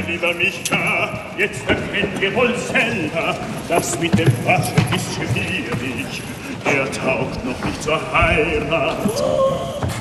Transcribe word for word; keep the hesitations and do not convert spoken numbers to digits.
mein lieber Micha, jetzt erkennt ihr wohl selber, das mit dem Waschen ist schwierig. Er taugt noch nicht zur Heirat.